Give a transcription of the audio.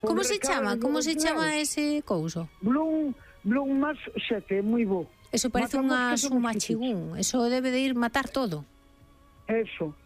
Como se chama? Como se chama ese couso? Blum Max 7, moi bo. Eso parece unha sumachigún. Eso debe de ir matar todo. Eso.